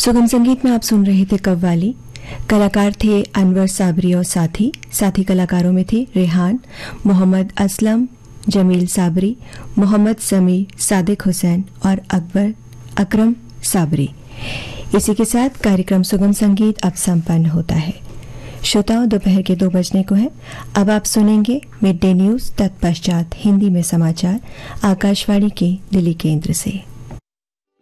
सुगम संगीत में आप सुन रहे थे कव्वाली। कलाकार थे अनवर साबरी और साथी कलाकारों में थे रेहान, मोहम्मद असलम, जमील साबरी, मोहम्मद समीर, सादिक हुसैन और अकरम साबरी। इसी के साथ कार्यक्रम सुगम संगीत अब संपन्न होता है। श्रोताओं, दोपहर के 2 बजने को है। अब आप सुनेंगे मिड डे न्यूज, तत्पश्चात हिंदी में समाचार आकाशवाणी के दिल्ली केंद्र से।